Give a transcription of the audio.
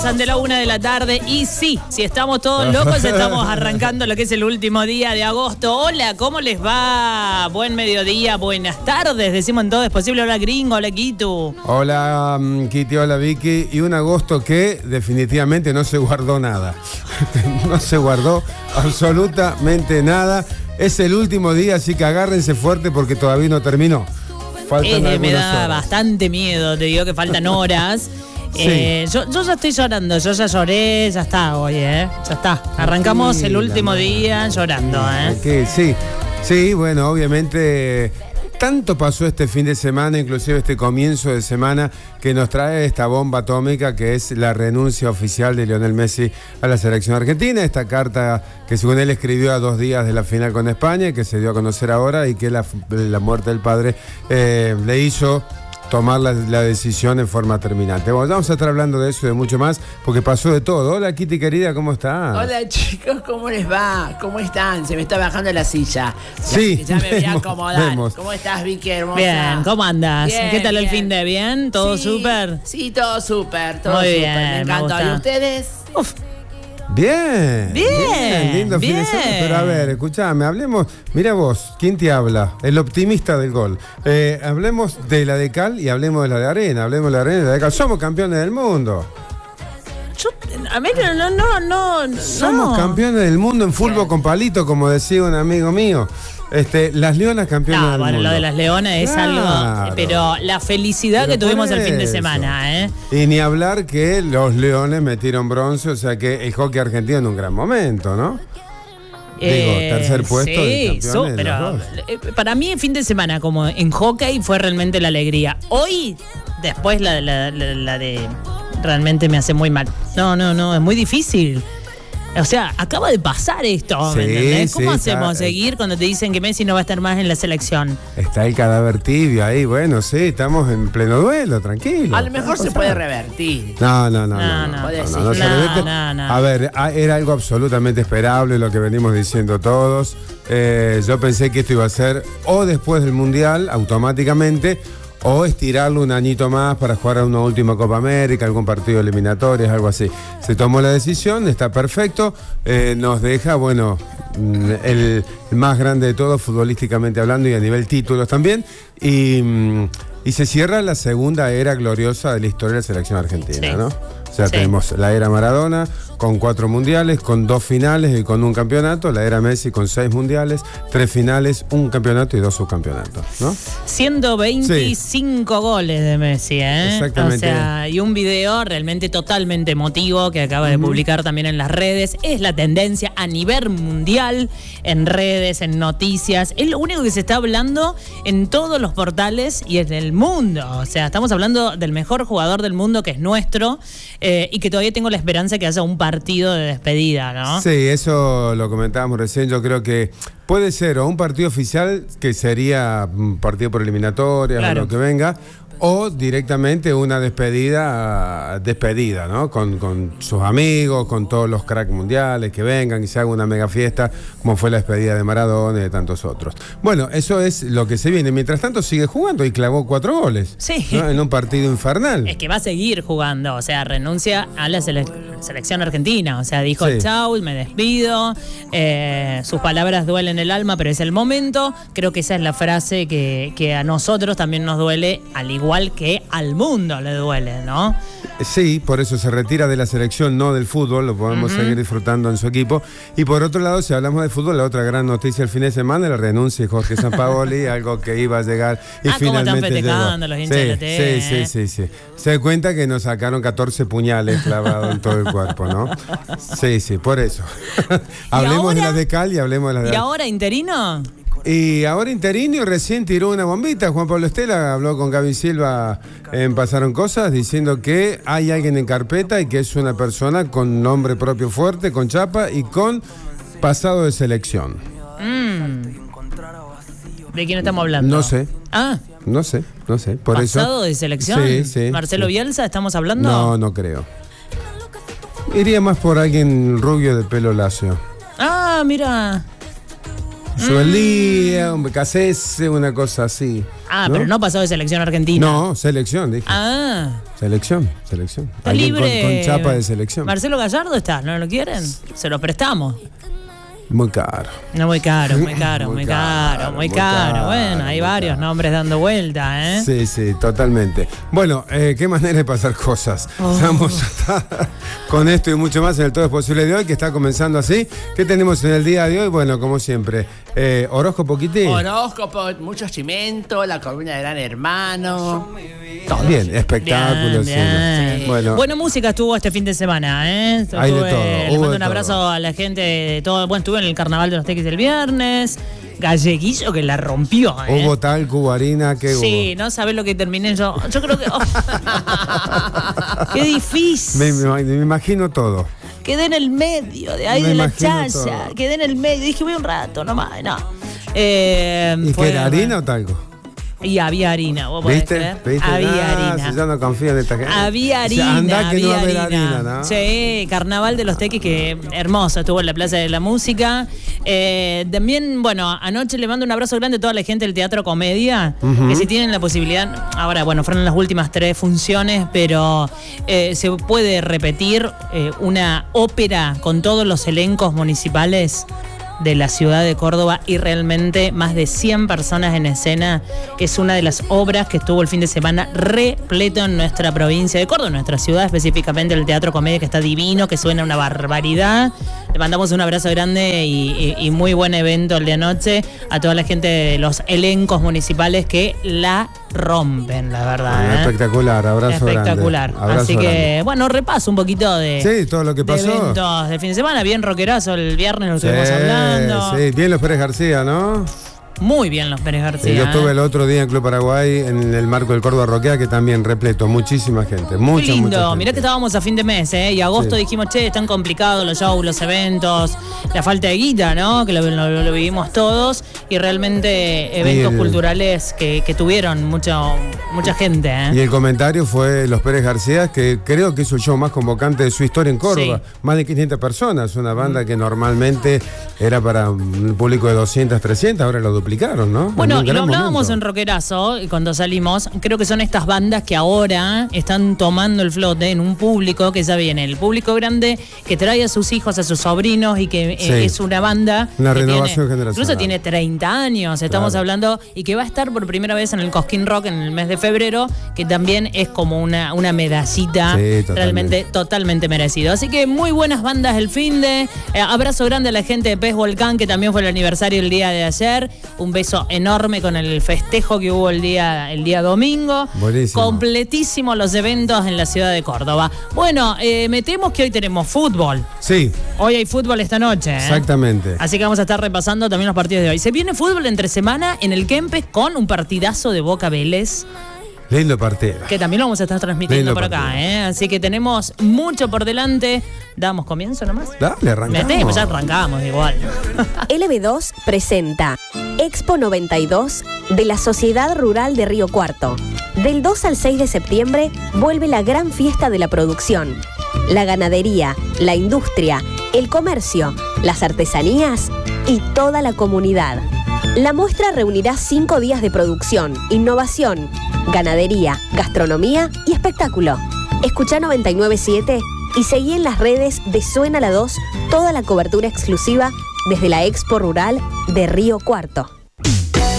De la 1 de la tarde y sí, si estamos todos locos, estamos arrancando lo que es el último día de agosto. Hola, ¿cómo les va? Buen mediodía, buenas tardes, decimos en todo es posible. Hola Gringo, hola Kitu. Hola Kitty, hola Vicky. Y un agosto que definitivamente no se guardó nada. No se guardó absolutamente nada. Es el último día, así que agárrense fuerte porque todavía no terminó. Me da horas. Bastante miedo, te digo que faltan horas. Sí. Yo ya estoy llorando, yo ya lloré, ya está hoy, ya está. Arrancamos el último día llorando, Sí, bueno, obviamente tanto pasó este fin de semana, inclusive este comienzo de semana, que nos trae esta bomba atómica que es la renuncia oficial de Lionel Messi a la selección argentina. Esta carta que según él escribió a 2 días de la final con España y que se dio a conocer ahora y que la muerte del padre le hizo tomar la decisión en forma terminante. Bueno, vamos a estar hablando de eso y de mucho más, porque pasó de todo. Hola, Kitty querida, ¿cómo estás? Hola, chicos, ¿cómo les va? ¿Cómo están? Se me está bajando la silla. Sí. Ya me voy a acomodar. ¿Cómo estás, Vicky, hermosa? Bien, ¿cómo andas? Bien, ¿Qué tal bien. el fin de bien? ¿Todo súper? Sí, todo súper, todo Muy súper. bien, Me encantó. me ¿Y gusta. ustedes? Uf. Bien, lindo fin de bien. semana. Pero a ver, escuchame, hablemos. Mira vos, ¿quién te habla? El optimista del gol. Hablemos de la de cal y hablemos de la de arena. Hablemos de la arena y la de cal. Somos campeones del mundo. No. Somos campeones del mundo en fútbol con palito, como decía un amigo mío. Las Leonas campeonas del mundo. Lo de las Leonas es algo, pero la felicidad que tuvimos el fin de semana, Y ni hablar que los Leones metieron bronce, o sea que el hockey argentino en un gran momento, ¿no? Tercer puesto de campeones. Pero para mí el fin de semana, como en hockey, fue realmente la alegría. Hoy, después la de realmente me hace muy mal. No, es muy difícil. O sea, acaba de pasar esto, ¿me entendés? ¿Cómo hacemos seguir cuando te dicen que Messi no va a estar más en la selección? Está el cadáver tibio ahí, bueno, sí, estamos en pleno duelo, tranquilo. A lo mejor se puede revertir. No se revierte. No. A ver, era algo absolutamente esperable lo que venimos diciendo todos. Yo pensé que esto iba a ser o después del Mundial, automáticamente, o estirarlo un añito más para jugar a una última Copa América, algún partido eliminatorio, algo así. Se tomó la decisión, está perfecto, nos deja, bueno, el más grande de todos, futbolísticamente hablando y a nivel títulos también, y se cierra la segunda era gloriosa de la historia de la selección argentina, ¿no? O sea, tenemos la era Maradona con 4 mundiales, con 2 finales y con un campeonato, la era Messi con 6 mundiales, 3 finales, un campeonato y 2 subcampeonatos, ¿no? 125 goles de Messi, Exactamente. O sea, y un video realmente totalmente emotivo que acaba de publicar también en las redes. Es la tendencia a nivel mundial, en redes, en noticias. Es lo único que se está hablando en todos los portales y en el mundo. O sea, estamos hablando del mejor jugador del mundo, que es nuestro, y que todavía tengo la esperanza que haya un partido de despedida, ¿no? Sí, eso lo comentábamos recién. Yo creo que puede ser o un partido oficial, que sería un partido por eliminatoria, o lo que venga, o directamente una despedida, ¿no? Con sus amigos, con todos los cracks mundiales que vengan y se haga una mega fiesta, como fue la despedida de Maradona y de tantos otros. Bueno, eso es lo que se viene. Mientras tanto sigue jugando y clavó 4 goles. Sí. ¿No? En un partido infernal. Es que va a seguir jugando, o sea, renuncia a la selección argentina. O sea, dijo, chau, me despido. Sus palabras duelen el alma, pero es el momento. Creo que esa es la frase que a nosotros también nos duele, al igual que al mundo le duele, ¿no? Sí, por eso se retira de la selección, no del fútbol, lo podemos seguir disfrutando en su equipo. Y por otro lado, si hablamos de fútbol, la otra gran noticia el fin de semana, la renuncia de Jorge Sampaoli, algo que iba a llegar y finalmente cómo están festejando los hinchas de la TV, Sí. Se da cuenta que nos sacaron 14 puñales clavados en todo el cuerpo, ¿no? Sí, por eso. Hablemos de las de cal y hablemos de las de... ¿Y ahora interino? Y ahora interino, y recién tiró una bombita. Juan Pablo Estela habló con Gaby Silva en Pasaron Cosas, diciendo que hay alguien en carpeta y que es una persona con nombre propio fuerte, con chapa y con pasado de selección. ¿De quién estamos hablando? No sé. No sé. Por ¿Pasado eso, de selección? Sí. ¿Marcelo Bielsa estamos hablando? No creo. Iría más por alguien rubio de pelo lacio. Mira. Suelía, un Becasese, una cosa así. ¿no? Pero no pasó de selección argentina. No, selección, dije. Selección. Está Alguien libre. con chapa de selección. Marcelo Gallardo está, ¿no lo quieren? Se lo prestamos. Muy caro. No, muy caro. Bueno, hay varios nombres dando vuelta, ¿eh? Sí, totalmente. Bueno, qué manera de pasar cosas. Vamos a estar con esto y mucho más en el Todo es Posible de hoy, que está comenzando así. ¿Qué tenemos en el día de hoy? Bueno, como siempre, horóscopo, Kitty. Horóscopo, mucho cimento, la columna de Gran Hermano. Todo. Bien, espectáculos. Bien. Sí. Bueno, Buena música estuvo este fin de semana, ¿eh? Hay de todo, Le hubo mando de un abrazo todo. a la gente de todo. Bueno, estuve en el Carnaval de los Tequis del viernes. Galleguillo que la rompió, ¿eh? hubo talco, hubo harina, ¿qué hubo? Sí, no sabés lo que terminé yo. Yo creo que. Qué difícil. Me imagino todo. Quedé en el medio de ahí Me de la imagino chaya. todo. Quedé en el medio. Dije, voy un rato nomás. No. ¿Y qué era, harina o talco? Y había harina, ¿vos podés ¿Viste? creer? ¿Viste? Había harina. Si yo no confío en esta gente. Había O sea, harina, andá que no va a haber harina. harina, ¿no? Sí, Carnaval de los Tequis, que hermoso, estuvo en la Plaza de la Música. También, bueno, anoche le mando un abrazo grande a toda la gente del Teatro Comedia, que si tienen la posibilidad, ahora, bueno, fueron las últimas 3 funciones, pero se puede repetir una ópera con todos los elencos municipales de la ciudad de Córdoba y realmente más de 100 personas en escena. Es una de las obras que estuvo el fin de semana repleto en nuestra provincia de Córdoba, en nuestra ciudad, específicamente el Teatro Comedia, que está divino, que suena una barbaridad. Le mandamos un abrazo grande y muy buen evento el de anoche a toda la gente de los elencos municipales que la rompen, la verdad. Bueno, espectacular, abrazo espectacular. grande. Abrazo Así que, grande. bueno, repaso un poquito de, Sí, todo lo que de pasó. eventos del fin de semana. Bien rockerazo el viernes, lo estuvimos hablando. Sí, bien los Pérez García, ¿no? Muy bien los Pérez García. Sí, yo estuve ¿eh? el otro día en Club Paraguay en el marco del Córdoba Roquea, que también repleto, muchísima gente, mucha, Qué lindo, mucha gente. mirá que estábamos a fin de mes, ¿eh? Y agosto Sí. dijimos, che, están complicados los shows, los eventos, la falta de guita, ¿no? Que lo vivimos todos y realmente eventos culturales que tuvieron mucha gente, ¿eh? Y el comentario fue los Pérez García, que creo que es el show más convocante de su historia en Córdoba. Sí. Más de 500 personas, una banda que normalmente era para un público de 200, 300, ahora lo duplicaron, ¿no? Bueno, En un y lo gran hablábamos momento. en Rockerazo cuando salimos. Creo que son estas bandas que ahora están tomando el flote en un público que ya viene. El público grande que trae a sus hijos, a sus sobrinos y que Sí. es una banda. Una que renovación generacional. Incluso tiene 30 años, estamos Claro. hablando, y que va a estar por primera vez en el Cosquín Rock en el mes de febrero, que también es como una medallita Sí, realmente totalmente merecido. Así que muy buenas bandas el finde. Abrazo grande a la gente de Pez Volcán, que también fue el aniversario el día de ayer. Un beso enorme con el festejo que hubo el día domingo. Buenísimo. Completísimo los eventos en la ciudad de Córdoba. Bueno, me temo que hoy tenemos fútbol. Sí, Hoy hay fútbol esta noche. exactamente. Así que vamos a estar repasando también los partidos de hoy. Se viene fútbol entre semana en el Kempes con un partidazo de Boca Vélez, Lindo partido. que también lo vamos a estar transmitiendo Lindo por acá, partido. ¿eh? Así que tenemos mucho por delante. ¿Damos comienzo nomás? Dale, arrancamos. Metemos, ya arrancamos igual. LB2 presenta Expo 92 de la Sociedad Rural de Río Cuarto. Del 2 al 6 de septiembre vuelve la gran fiesta de la producción. La ganadería, la industria, el comercio, las artesanías y toda la comunidad. La muestra reunirá 5 días de producción, innovación, ganadería, gastronomía y espectáculo. Escuchá 99.7 y seguí en las redes de Suena la 2 toda la cobertura exclusiva desde la Expo Rural de Río Cuarto.